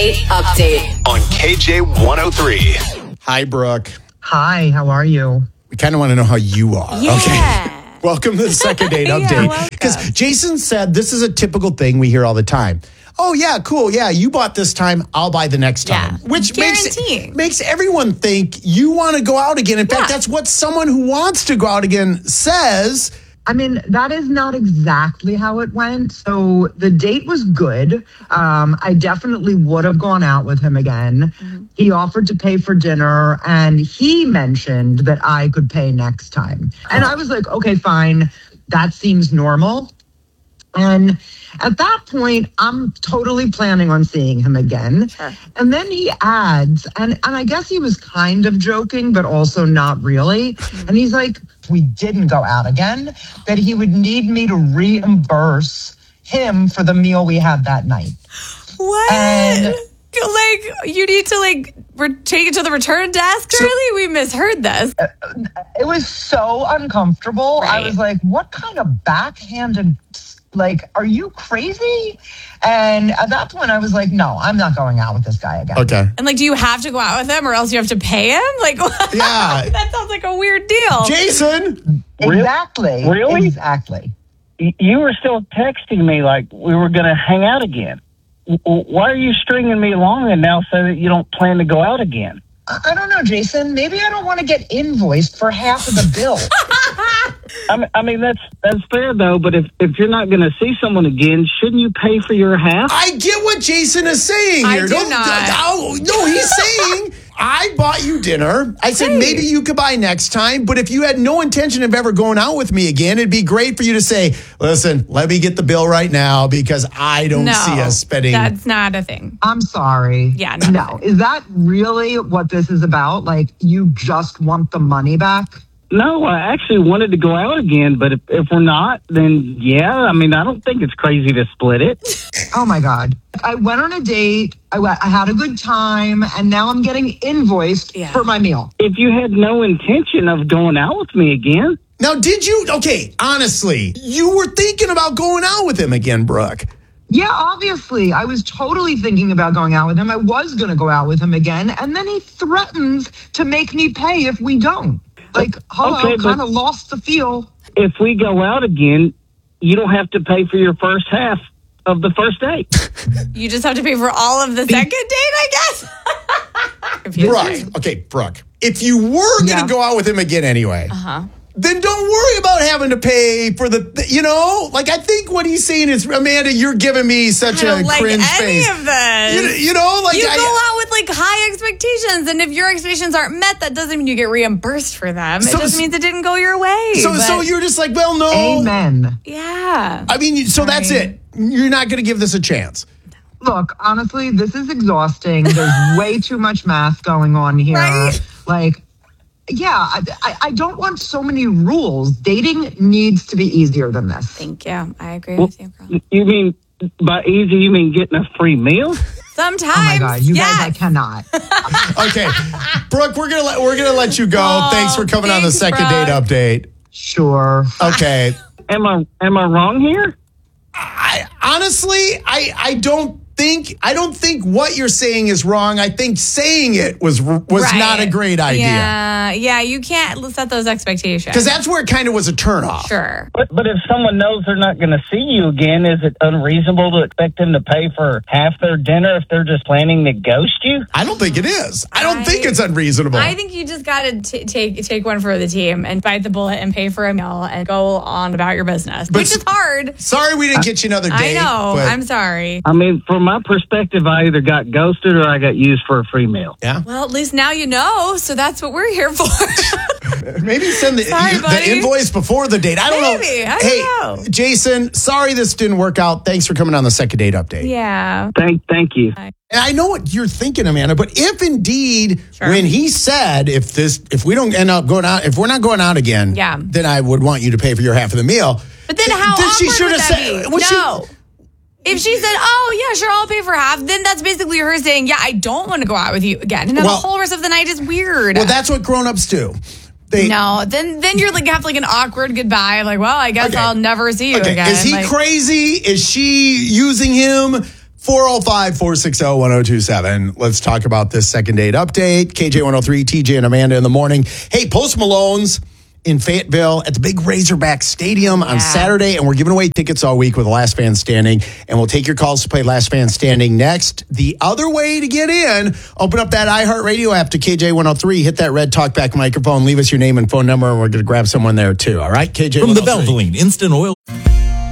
Date Update on KJ103. Hi, Brooke. Hi, how are you? We kind of want to know how you are. Yeah. Okay. Welcome to the second date update. Because Jason said this is a typical thing we hear all the time. Oh, yeah, cool. Yeah, you bought this time. I'll buy the next time. Yeah. Which Guaranteeing. makes everyone think you want to go out again. In fact, that's what someone who wants to go out again says. I mean, that is not exactly how it went. So the date was good. I definitely would have gone out with him again. Mm-hmm. He offered to pay for dinner and he mentioned that I could pay next time. And I was like, okay, fine. That seems normal. And at that point, I'm totally planning on seeing him again. Sure. And then he adds, and I guess he was kind of joking, but also not really. Mm-hmm. And he's like, if we didn't go out again, that he would need me to reimburse him for the meal we had that night. What? And you need to take it to the return desk, Charlie? We misheard this. It was so uncomfortable. Right. I was like, what kind of backhanded... are you crazy? And at that point, I was like, no, I'm not going out with this guy again. Okay. And do you have to go out with him or else you have to pay him? Yeah. That sounds like a weird deal. Jason. Exactly. Really? Exactly. You were still texting me like we were going to hang out again. Why are you stringing me along and now say that you don't plan to go out again? I don't know, Jason. Maybe I don't want to get invoiced for half of the bill. I mean, that's fair, though. But if you're not going to see someone again, shouldn't you pay for your half? I get what Jason is saying here. I do not. No, he's saying, I bought you dinner. I said, maybe you could buy next time. But if you had no intention of ever going out with me again, it'd be great for you to say, listen, let me get the bill right now because I don't see us spending. That's not a thing. I'm sorry. Yeah, no. Is that really what this is about? You just want the money back? No, I actually wanted to go out again, but if we're not, then yeah. I mean, I don't think it's crazy to split it. Oh, my God. I went on a date. I had a good time, and now I'm getting invoiced for my meal. If you had no intention of going out with me again. Now, did you? Okay, honestly, you were thinking about going out with him again, Brooke. Yeah, obviously. I was totally thinking about going out with him. I was going to go out with him again, and then he threatens to make me pay if we don't. Hello, kind of lost the feel. If we go out again, you don't have to pay for your first half of the first date. You just have to pay for all of the second date, I guess? Brooke, if you were going to go out with him again anyway, then don't worry about having to pay for I think what he's saying is, Amanda, you're giving me such a cringe face. Of this. You go out with high expectations, and if your expectations aren't met, that doesn't mean you get reimbursed for them. It just means it didn't go your way. So you're just like, well, no. Amen. Yeah. I mean, so that's it. You're not going to give this a chance. Look, honestly, this is exhausting. There's way too much math going on here. Right? Yeah, I don't want so many rules. Dating needs to be easier than this. Thank you. I agree with you, girl. You mean, by easy, you mean getting a free meal? Sometimes. Oh my God, you guys, I cannot. Okay, Brooke, we're gonna let you go. Thanks for coming on the second date update. Sure. Okay. Am I wrong here? I don't think what you're saying is wrong. I think saying it was not a great idea. Yeah, you can't set those expectations. Because that's where it kind of was a turnoff. Sure. But if someone knows they're not going to see you again, is it unreasonable to expect them to pay for half their dinner if they're just planning to ghost you? I don't think it is. I don't think it's unreasonable. I think you just got to take one for the team and bite the bullet and pay for a meal and go on about your business, which is hard. Sorry we didn't get you another date. I know. I'm sorry. I mean, from my perspective, I either got ghosted or I got used for a free meal. Yeah. Well, at least now you know, so that's what we're here for. Maybe send the invoice before the date. I don't know. I don't know. Jason, sorry this didn't work out. Thanks for coming on the second date update. Yeah. Thank you. And I know what you're thinking, Amanda, but if indeed, when he said, if we don't end up going out, if we're not going out again, then I would want you to pay for your half of the meal. But then how awkward would that be? No. If she said, oh, yeah, sure, I'll pay for half, then that's basically her saying, yeah, I don't want to go out with you again. And then the whole rest of the night is weird. Well, that's what grown-ups do. No, then you're have an awkward goodbye. I guess I'll never see you again. Is he crazy? Is she using him 405-460-1027. Let's talk about this second date update. KJ103, TJ and Amanda in the morning. Hey, Post Malone's in Fayetteville at the big Razorback Stadium on Saturday, and we're giving away tickets all week with Last Man Standing, and we'll take your calls to play Last Man Standing next. The other way to get in, open up that iHeartRadio app to KJ103, hit that red talkback microphone, leave us your name and phone number, and we're going to grab someone there too, all right? KJ103. From the Valvoline Instant Oil